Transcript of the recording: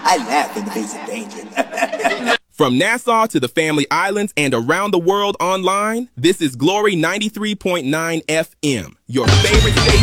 I laugh in the face of danger. From Nassau to the Family Islands and around the world online, this is Glory 93.9 FM, your favorite station.